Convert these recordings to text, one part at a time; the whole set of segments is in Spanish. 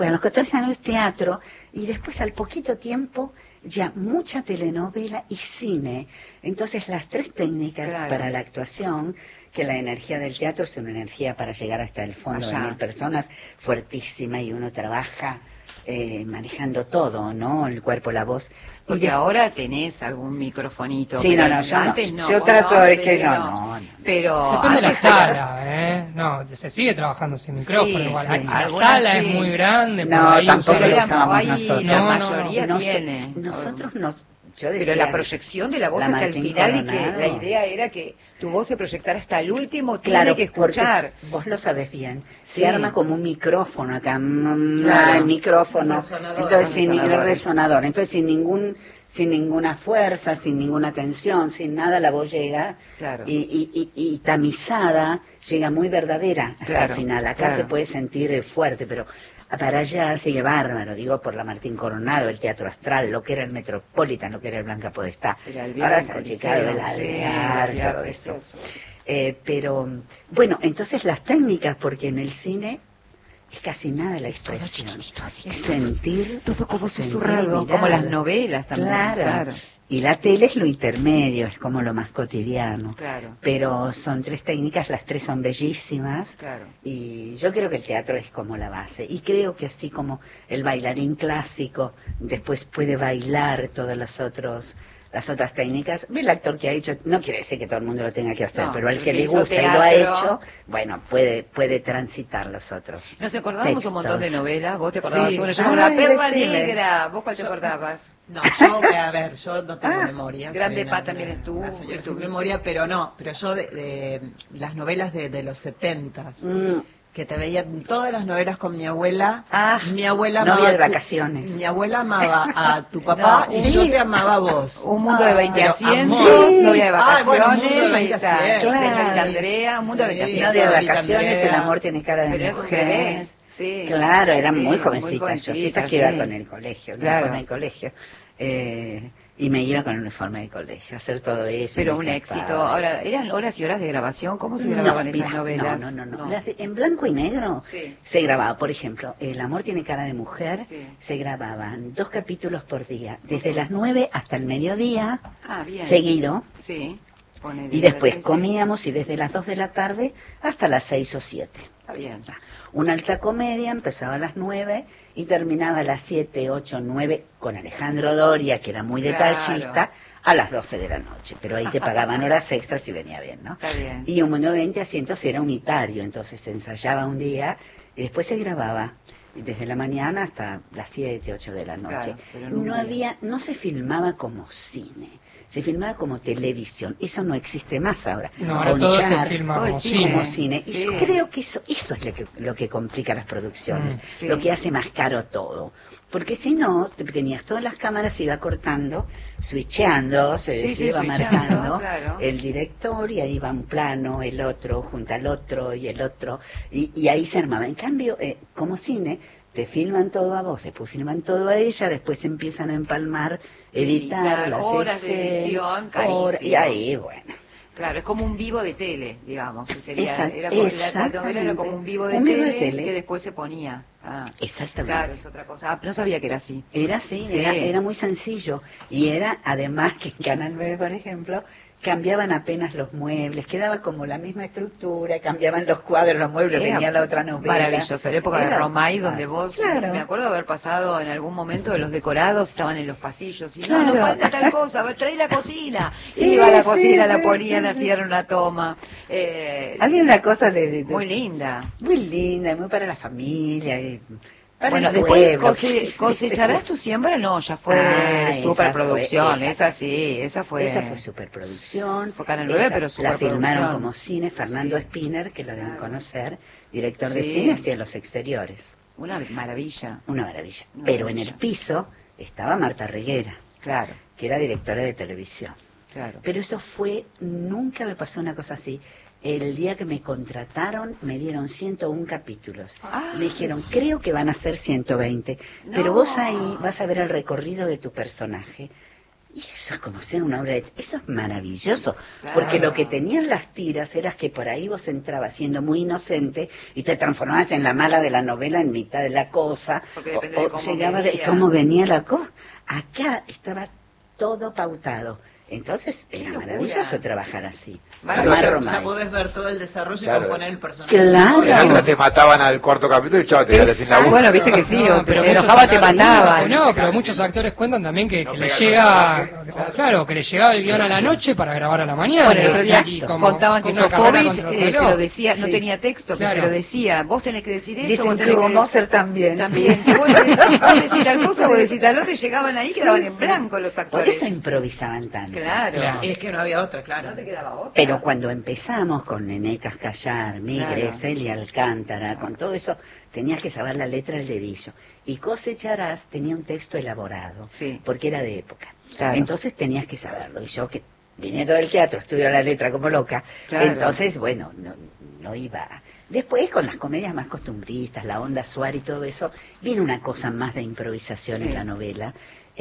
Bueno, a los 14 años teatro y después al poquito tiempo ya mucha telenovela y cine. Entonces las tres técnicas para la actuación, que la energía del teatro es una energía para llegar hasta el fondo de 1000 personas, fuertísima, y uno trabaja manejando todo, ¿no? El cuerpo, la voz. Porque ahora tenés algún microfonito. Sí, no, yo antes no. Yo trato de que no. Pero depende de la sala, No, se sigue trabajando sin micrófono igual. Sí. La sala es muy grande. No, tampoco lo usábamos nosotros. La mayoría tiene. Nosotros no. Pero la proyección de la voz hasta el final, y que la idea era que tu voz se proyectara hasta el último, tiene que escuchar. Vos lo sabés bien. Se arma como un micrófono acá, el micrófono, entonces sin ningún resonador, entonces sin ninguna fuerza, sin ninguna tensión, sin nada, la voz llega y tamizada, llega muy verdadera hasta el final. Acá se puede sentir fuerte, pero para allá sigue bárbaro, digo, por la Martín Coronado, el Teatro Astral, lo que era el Metropolitan, lo que era el Blanca Podestá. Ahora se ha Chicago, el Alvear, todo eso. Pero, bueno, entonces las técnicas, porque en el cine es casi nada la expresión. Es sentir. Todo como susurrado, como las novelas también. Claro. Y la tele es lo intermedio, es como lo más cotidiano. Pero son tres técnicas, las tres son bellísimas. Y yo creo que el teatro es como la base. Y creo que así como el bailarín clásico después puede bailar todas las otras técnicas, el actor que ha hecho, no quiere decir que todo el mundo lo tenga que hacer, pero al que le gusta y lo ha hecho, bueno, puede transitar los otros. Nos acordábamos un montón de novelas. ¿Vos te acordabas una? Yo La Perla Negra. ¿Vos cuál te acordabas? No, yo no tengo memoria. Grande Pa también es tu memoria, pero yo de las novelas de los 70. Que te veía todas las novelas con mi abuela. Mi abuela amaba novia de vacaciones. Mi abuela amaba a tu papá y yo te amaba a vos. Un mundo de 20 asientos, novia de vacaciones, ahí está. Yo Andrea, un mundo de 20 asientos. Novia de vacaciones, el amor tiene cara de mujer. Sí. Claro, era muy jovencita yo. Sí, esa que iba con el colegio, con el colegio. Y me iba con el uniforme de colegio a hacer todo eso. Pero un éxito. Ahora, ¿eran horas y horas de grabación? ¿Cómo se grababan esas novelas? No. En blanco y negro se grababa, por ejemplo, El amor tiene cara de mujer, se grababan 2 capítulos por día, desde las 9 hasta el mediodía, seguido. Y después comíamos y desde las 2 de la tarde hasta las 6 o 7. Está bien. Una alta comedia empezaba a las 9 y terminaba a las 7, 8, 9 con Alejandro Doria, que era muy detallista, a las 12 de la noche. Pero ahí te pagaban horas extras y venía bien, ¿no? Está bien. Y un mundo de 20 asientos era unitario, entonces se ensayaba un día y después se grababa desde la mañana hasta las 7, 8 de la noche. No se filmaba como cine. Se filmaba como televisión. Eso no existe más ahora. No, ahora todo se filma como cine. Y yo creo que eso es lo que complica las producciones, lo que hace más caro todo. Porque si no, tenías todas las cámaras, se iba cortando, switcheando, se iba marcando el director, y ahí iba un plano, el otro, junto al otro, y el otro, y ahí se armaba. En cambio, como cine, te filman todo a vos, después filman todo a ella, después empiezan a empalmar, editar las horas de edición, carísimo. Y ahí, bueno. Claro, es como un vivo de tele, digamos. Era como un vivo de tele que después se ponía. Exactamente. Claro, es otra cosa. No sabía que era así. Era así, era muy sencillo. Y era, además, que en Canal 9, por ejemplo, cambiaban apenas los muebles, quedaba como la misma estructura, cambiaban los cuadros, los muebles, venía la otra novela. Maravilloso, la época de Romay, donde vos, me acuerdo de haber pasado en algún momento de los decorados, estaban en los pasillos, y no falta tal cosa, trae la cocina. Iba a la cocina, la ponían, hacían una toma. Había una cosa muy linda. Muy linda, muy para la familia. Bueno, después Cosecharás tu siembra, no, ya fue superproducción, esa fue superproducción. Fue Canal 9, pero superproducción. La filmaron como cine, Fernando Spinner, que lo deben conocer, director de cine, hacia los exteriores. Una maravilla. Pero en el piso estaba Marta Reguera, que era directora de televisión. Pero eso nunca me pasó una cosa así. El día que me contrataron me dieron 101 capítulos. Me dijeron, creo que van a ser 120, pero vos ahí vas a ver el recorrido de tu personaje. Y eso es como ser una obra de... Eso es maravilloso, Claro. porque lo que tenían las tiras era que por ahí vos entrabas siendo muy inocente y te transformabas en la mala de la novela en mitad de la cosa, Porque depende de cómo llegaba de venía. cómo venía la cosa. Acá estaba todo pautado. Entonces era locura. maravilloso trabajar así. Maravilloso. Tomar Ya Romay. podés ver todo el desarrollo Claro. y componer el personaje. Claro. En otra te mataban al cuarto capítulo y chao, te quedaste sin la Bueno, viste que sí, No, o pero te muchos enojaba, te actores- mataban. No, pero muchos actores cuentan también que No les pega el llega, claro, que les llegaba el guión a la noche para grabar a la mañana. Bueno, el otro día y como- contaban que con una carrera Sofovich contra el se lo reloj. decía, no Sí. tenía texto, que Claro. se lo decía. Vos tenés que decir eso, Dicen vos que tenés Hugo que Moser también. También. Que vos decís tal cosa, vos decís tal otra, y llegaban ahí y quedaban en blanco los Por actores. eso improvisaban tanto. Claro. Claro. Es que no había otra, claro. No te quedaba otra. Pero cuando empezamos con Nené Cascallar, Migre, Claro. Celia Alcántara, con todo eso, tenías que saber la letra al dedillo. Y Cosecharás tenía un texto elaborado, Sí. porque era de época. Claro. Entonces tenías que saberlo. Y yo, que viniendo del teatro, estudio la letra como loca, Claro. entonces, bueno, no iba... Después, con las comedias más costumbristas, la onda Suárez y todo eso, viene una cosa más de improvisación Sí. en la novela.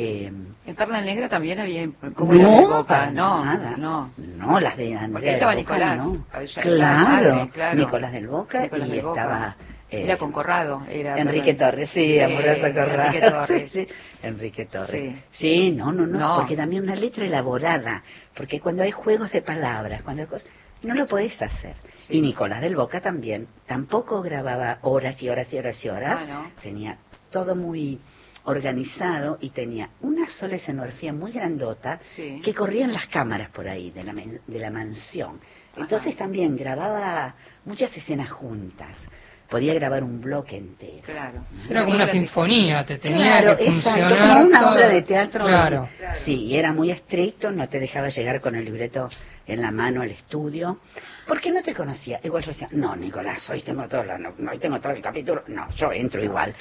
En Perla Negra también había como la de No, Boca, para no, nada. no. No, las de Andrea Porque ahí estaba del Boca, Nicolás, no. allá Claro, padre, claro. Nicolás del Boca Nicolás y del Boca. estaba... Era con Corrado, era Enrique perdón. Torres, sí, amorosa Corrado. Enrique Torres. Sí, sí, Enrique Torres. Sí. Sí, no, No. porque también una letra elaborada, porque cuando hay juegos de palabras, cuando hay cosas, no lo podés hacer. Sí. Y Nicolás del Boca también, tampoco grababa horas y horas y horas y horas, Ah, ¿no? tenía todo muy organizado y tenía una sola escenografía muy grandota Sí. que corrían las cámaras por ahí de la mansión. Entonces también grababa muchas escenas juntas. Podía grabar un bloque entero. Claro. Era como una sinfonía, te tenía Claro, que exacto, funcionar. como una todo. obra de teatro. Claro. Sí, y era muy estricto, no te dejaba llegar con el libreto en la mano al estudio, porque no te conocía. Igual yo decía, no, Nicolás, hoy tengo hoy tengo todo el capítulo. No, yo entro igual.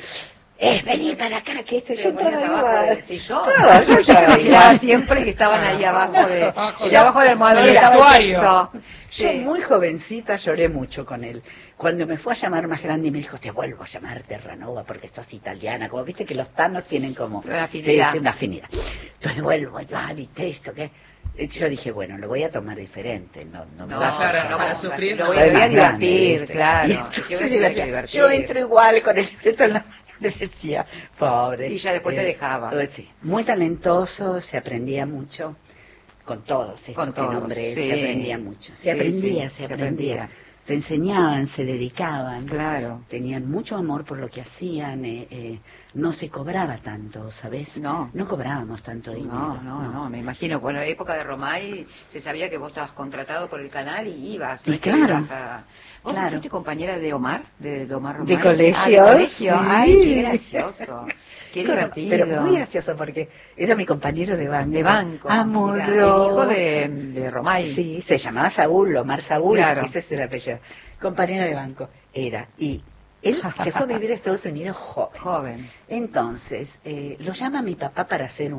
Vení para acá, que esto yo entraba abajo igual. del sillón. Claro, yo entraba Miraba igual. siempre que estaban ahí abajo de, Abajo y abajo del almohadón del estaba el vestuario. texto. Yo Sí. muy jovencita lloré mucho con él. Cuando me fue a llamar más grande y me dijo, te vuelvo a llamar Terranova porque sos italiana. Como viste que los tanos tienen como... Una afinidad. Sí, sí, una afinidad. Entonces vuelvo, viste esto, que... Yo dije, bueno, lo voy a tomar diferente. No me No, vas a claro, llamar. no para sufrir, Lo no. voy Soy a más grande, divertir, ¿viste? claro. Y ¿Qué entonces vas a decía, divertir? yo entro igual con el libreto en la mano. Le decía, pobre. Y ya después te dejaba. Sí, muy talentoso, se aprendía mucho. Con todos, esto Con que todos, nombré, sí. se aprendía mucho. Sí, Se aprendía, sí, se se aprendía. aprendía. Te enseñaban, se dedicaban. Claro. Tenían mucho amor por lo que hacían. No se cobraba tanto, ¿sabes? No. No cobrábamos tanto dinero. No, me imagino. Bueno, en la época de Romay se sabía que vos estabas contratado por el canal y ibas. No Y es que claro. ibas a... ¿Vos Claro. fuiste compañera de Omar? ¿De Omar Romay? De colegio. Ah, de colegio. Sí. Ay, qué gracioso. Qué Bueno, divertido. pero muy gracioso porque era mi compañero de banco. De banco. Amoroso. Mira, el hijo de Romay. Sí, se llamaba Saúl, Omar Saúl, Claro. ese es el apellido. Compañero de banco era. Y él se fue a vivir a Estados Unidos joven. Joven. Entonces, lo llama a mi papá para hacer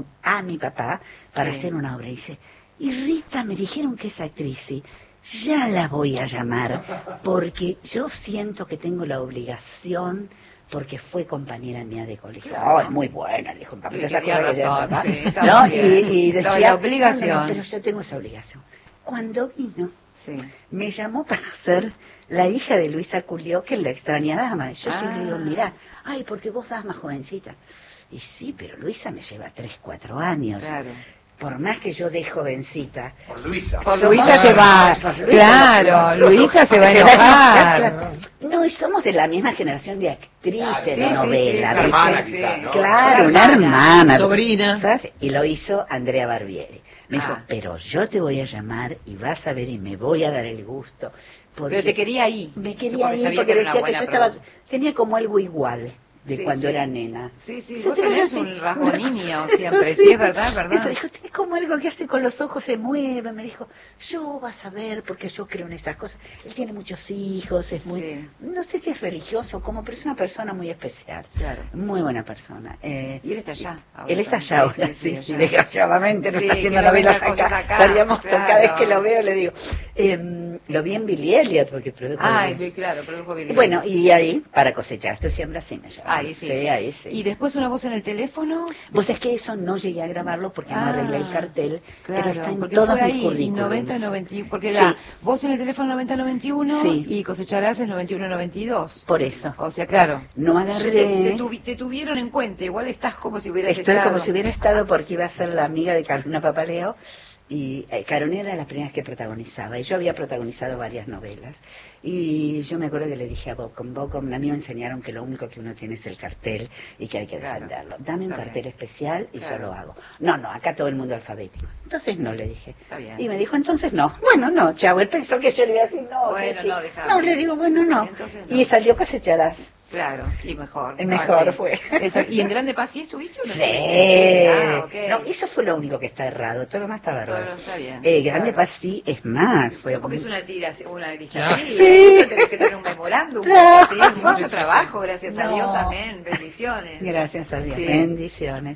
Sí. hacer una obra. Y dice, y Rita, me dijeron que es actriz, sí. Ya la voy a llamar, porque yo siento que tengo la obligación, porque fue compañera mía de colegio. Claro. Oh, es muy buena, le dijo mi papá. Y ¿Se tenía acuerda que decía razón, mi papá? sí, está ¿No? muy bien. Y Estaba decía, la obligación. no, pero yo tengo esa obligación. Cuando vino, Sí. me llamó para ser la hija de Luisa Culió, que es la extraña dama. Yo Ah. le digo, mirá, ay, porque vos das más jovencita. Y sí, pero Luisa me lleva 3, 4 años. Claro. Por más que yo dé jovencita. Por Luisa. Por Somos- Luisa se va. Por Luisa, Claro, Luisa se va a Se va a enojar. enojar. No, y somos de la misma generación de actrices Claro, de sí, sí, novelas. sí, Una hermana sí, quizás, sí. ¿no? Claro, Una una hermana. sobrina. ¿Sabes? Y lo hizo Andrea Barbieri. Me dijo, Ah. pero yo te voy a llamar y vas a ver y me voy a dar el gusto. Porque Pero te quería ahí. me quería Porque ir sabía porque que era una decía que buena yo estaba, producción. tenía como algo igual de Sí, cuando sí. era nena. Sí, sí, Se vos te tenés hace un rasgo una niño cosa- siempre, sí, es verdad, es verdad. Eso dijo, tenés como algo que hace con los ojos, se mueve, me dijo, yo vas a ver, porque yo creo en esas cosas. Él tiene muchos hijos, es muy, Sí. no sé si es religioso o cómo, pero es una persona muy especial. Claro. Muy buena persona. Y él está allá. ahora Él está también. allá ahora, sí, allá. desgraciadamente no Sí, está haciendo que no novelas venga cosas acá. acá, Estaríamos, claro. cada vez que lo veo le digo. Lo vi en Billy Elliot, porque produjo claro, produjo Billy Elliot. Bueno, y ahí, para cosechar, esto siempre así me llama. Ahí sí. Ahí sí. ¿Y después una voz en el teléfono? Vos es que eso no llegué a grabarlo porque no arreglé el cartel, claro, pero está en porque todos fue mis ahí, currículums. 90-91, porque era voz en el teléfono 90-91 Sí. y cosecharás es 91-92. Por eso. O sea, claro. No agarré... Te tuvieron en cuenta, igual estás como si hubieras Estoy estado. como si hubiera estado porque iba a ser la amiga de Carolina Papaleo y Carolina era la primera vez que protagonizaba y yo había protagonizado varias novelas y yo me acuerdo que le dije a Bocom, a mí me enseñaron que lo único que uno tiene es el cartel y que hay que defenderlo. Dame un cartel especial y yo lo hago. No, acá todo el mundo alfabético. Entonces no, le dije. Y me dijo, entonces no. Bueno, no, chavo, él pensó que yo le iba a decir no. Bueno, sí. No, le digo, bueno, no. Entonces, y salió Cosecharás. Claro, y mejor. Mejor fue. ¿Y en Grande Paz sí estuviste o no? Sí. Okay. No, eso fue lo único que está errado. Todo lo demás estaba errado. Todo está bien. Grande Paz sí, es más. Fue porque es una lista. Claro. Sí. Tenés que tener un memorándum. Claro. Sí, mucho trabajo, gracias a Dios. Amén. Bendiciones. Gracias a Dios. Sí. Bendiciones.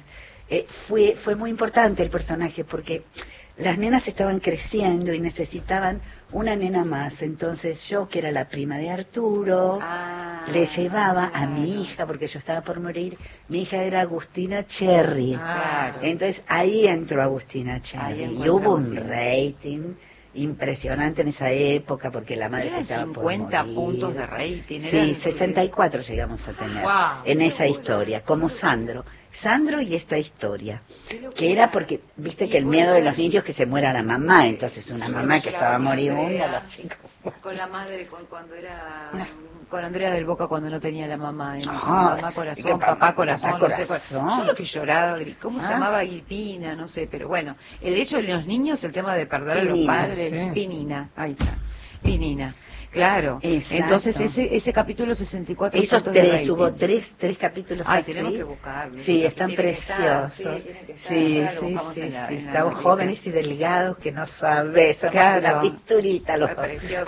Fue muy importante el personaje porque las nenas estaban creciendo y necesitaban una nena más. Entonces yo, que era la prima de Arturo, le llevaba a mi hija, porque yo estaba por morir. Mi hija era Agustina Cherry. Entonces ahí entró Agustina Cherry. Y hubo un rating impresionante en esa época, porque la madre se estaba por morir. 50 puntos de rating. Sí, 64 llegamos a tener en esa historia, como Sandro y esta historia, que era porque, viste que el miedo de los niños que se muera la mamá, entonces una mamá que estaba moribunda, los chicos. Con la madre, cuando era... Con Andrea del Boca cuando no tenía la mamá, mamá corazón, papá corazón, no sé, yo lo que lloraba, ¿cómo se llamaba? Guipina, no sé, pero bueno, el hecho de los niños, el tema de perder a los padres, Pinina, ahí está, Pinina. Claro. Exacto. Entonces ese capítulo 64. Esos tres, hubo tres capítulos así. Tenemos que buscarlos. Sí, están preciosos. Sí. Estamos jóvenes y delgados que no sabes, son una pinturita los preciosos.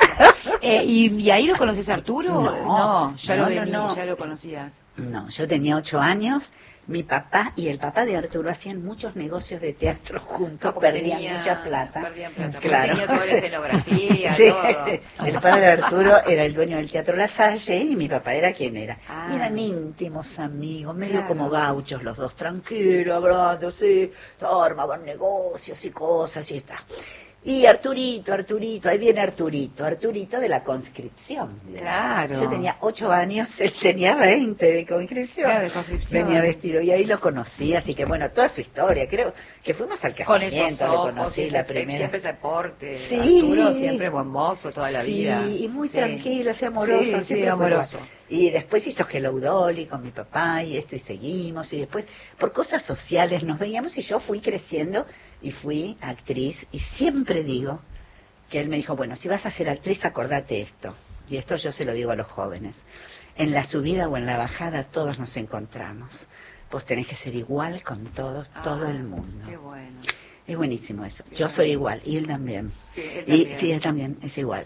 ¿Y ahí lo conoces a Arturo? No, ya lo conocías. No, yo tenía 8 años. Mi papá y el papá de Arturo hacían muchos negocios de teatro juntos, perdían mucha plata. Claro. Tenía toda la escenografía, todo. El padre de Arturo era el dueño del Teatro La Salle y mi papá era quien era. Y eran íntimos amigos, medio como gauchos los dos, tranquilos, hablando, armaban negocios y cosas y está. Y Arturito, ahí viene Arturito de la conscripción. Claro. Yo tenía 8 años, él tenía 20 de conscripción. Claro, de conscripción. Venía vestido y ahí lo conocí, así que bueno, toda su historia, creo que fuimos al casamiento, con esos ojos, le conocí la primera. Siempre ese porte, sí. Arturo siempre buen mozo toda la vida. Sí, y muy tranquilo, así amoroso. Sí, amoroso. Y después hizo Hello Dolly con mi papá y seguimos, y después por cosas sociales nos veíamos y yo fui creciendo y fui actriz, y siempre digo que él me dijo, bueno, si vas a ser actriz, acordate esto, y esto yo se lo digo a los jóvenes, en la subida o en la bajada todos nos encontramos, vos tenés que ser igual con todos, todo el mundo. Qué bueno. Es buenísimo eso. Yo soy igual, y él también. Sí, él también. Sí, él también es igual.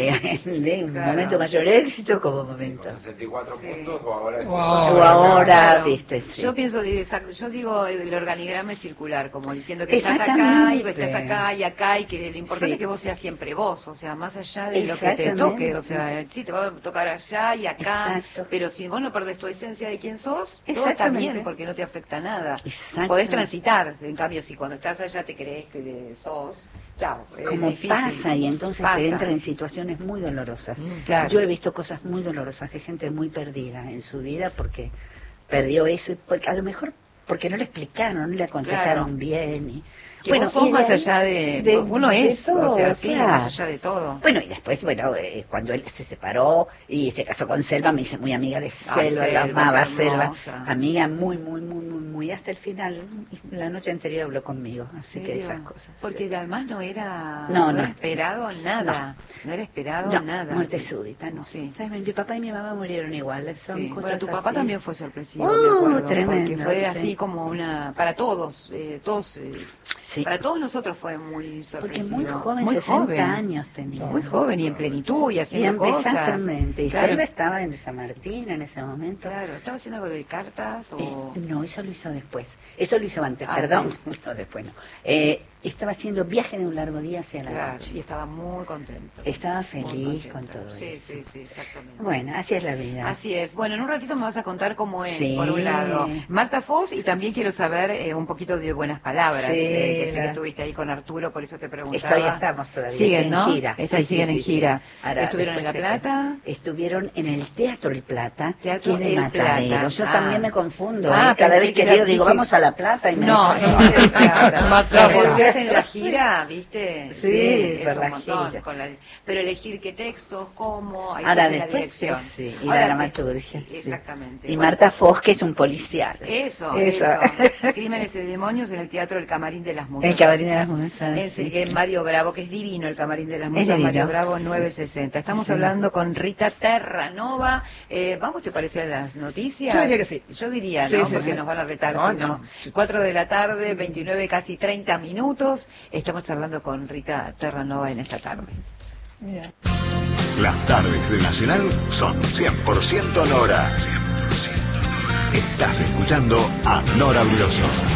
En momento mayor éxito como momento. ¿Con 64 puntos o ahora? O ahora, viste, sí. Yo pienso, yo digo, el organigrama es circular, como diciendo que estás acá y acá, y que lo importante es que vos seas siempre vos, o sea, más allá de lo que te toque, o sea, sí, te va a tocar allá y acá, pero si vos no perdés tu esencia de quién sos, todo está bien, porque no te afecta nada. Podés transitar, en cambio, si cuando estás allá te crees que sos, chao, como difícil. Pasa, y entonces se entra en situaciones muy dolorosas. Claro. Yo he visto cosas muy dolorosas de gente muy perdida en su vida porque perdió eso, y porque a lo mejor porque no le explicaron, no le aconsejaron bien. Y, que bueno, vos sos más allá de uno es, todo, o sea, sí, más allá de todo. Bueno, y después, cuando él se separó y se casó con Selva, me hice muy amiga de Selva, la amaba Selva, amiga muy hasta el final. La noche anterior habló conmigo, así que esas cosas. Porque además no era esperado nada, no era esperado nada. Muerte súbita, no. Sí. ¿Sabes? Mi papá y mi mamá murieron iguales, son cosas bueno, tu papá así. También fue sorpresivo, me acuerdo, tremendo, porque fue así como una, para todos, sí. Para todos nosotros fue muy sorpresivo. Porque muy joven, 60 años tenía. Muy joven y en plenitud y haciendo cosas. Exactamente. Y Selva estaba en San Martín en ese momento. Claro, ¿estaba haciendo algo de cartas o...? No, eso lo hizo después. Eso lo hizo antes, perdón. No, después no. estaba haciendo Viaje de un largo día hacia la Claro, noche. y estaba muy contento. Estaba feliz con todo sí, eso. Sí, exactamente. Bueno, así es la vida. Así es. Bueno, en un ratito me vas a contar cómo es, Sí. por un lado, Marta Foz, y también quiero saber un poquito de Buenas Palabras, Sí, que sé que estuviste ahí con Arturo, por eso te preguntaba. Estamos todavía siguen, ¿no? en gira. Siguen en gira. Ahora, ¿Estuvieron en La Plata? Estuvieron en el Teatro El Plata, Teatro que es de El Matadero. Plata. Yo también me confundo. Ah, Cada pensé vez que que era- digo, vamos a La Plata y me No, dicen, no, El Plata. Más No, cerca. porque hacen la gira, ¿viste? Sí, es por un la montón. gira. Pero elegir qué textos, cómo, ahí Ahora te hace después, la dirección. sí, y Ahora, la dramaturgia. sí. Exactamente. Y Bueno, Marta Foz, que es un policial. Eso. Crímenes y demonios en el Teatro El Camarín de las Musas. El Camarín de las Musas. En Mario Bravo, que es divino el Camarín de las Es Musas, divino. Mario Bravo 960. Estamos Sí. hablando con Rita Terranova. ¿Vamos, te parece, a las noticias? Yo diría que sí. Yo diría, Sí, ¿no? sí, Porque sí. nos van a retar, No, si no. no. 4 de la tarde, 29, casi 30 minutos. Estamos charlando con Rita Terranova en esta tarde. Las tardes de Nacional son 100% Nora. 100% Nora. Estás escuchando a Nora Bruloso.